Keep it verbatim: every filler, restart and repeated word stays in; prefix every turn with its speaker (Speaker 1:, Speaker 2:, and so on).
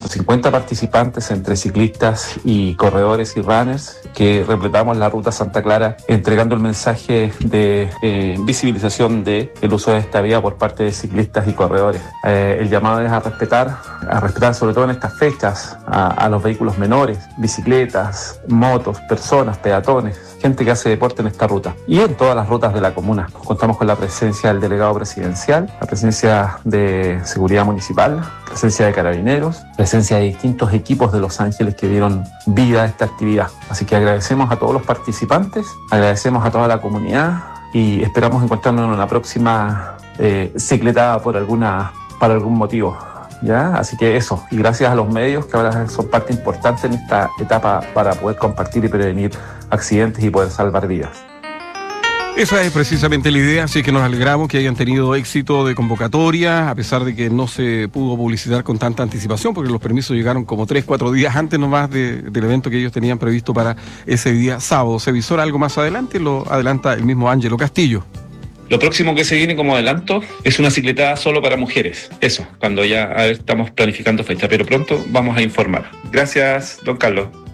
Speaker 1: ciento cincuenta participantes entre ciclistas y corredores y runners que repletamos la ruta Santa Clara entregando el mensaje de eh, visibilización del uso de esta vía por parte de ciclistas y corredores. Eh, el llamado es a respetar, a respetar sobre todo en estas fechas a, a los vehículos menores, bicicletas, motos, personas, peatones, gente que hace deporte en esta ruta y en todas las rutas de la comuna. Contamos con la presencia del delegado presidencial, la presencia de seguridad municipal, presencia de carabineros, presencia de distintos equipos de Los Ángeles que dieron vida a esta actividad. Así que agradecemos a todos los participantes, agradecemos a toda la comunidad y esperamos encontrarnos en una próxima eh, cicletada por alguna, para algún motivo. ¿Ya? Así que eso, y gracias a los medios que ahora son parte importante en esta etapa para poder compartir y prevenir accidentes y poder salvar vidas.
Speaker 2: Esa es precisamente la idea, así que nos alegramos que hayan tenido éxito de convocatoria, a pesar de que no se pudo publicitar con tanta anticipación, porque los permisos llegaron como tres, cuatro días antes nomás de, del evento que ellos tenían previsto para ese día sábado. ¿Se visora algo más adelante? Lo adelanta el mismo Ángelo Castillo.
Speaker 1: Lo próximo que se viene como adelanto es una cicletada solo para mujeres. Eso, cuando ya a ver, estamos planificando fecha, pero pronto vamos a informar. Gracias, don Carlos.